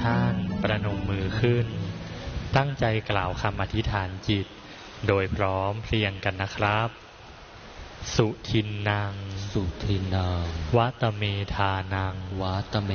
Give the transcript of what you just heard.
ท่านประนมมือขึ้นตั้งใจกล่าวคำอธิษฐานจิตโดยพร้อมเพรียงกันนะครับสุทินนังสุทินังวัตเมธานังวัตเม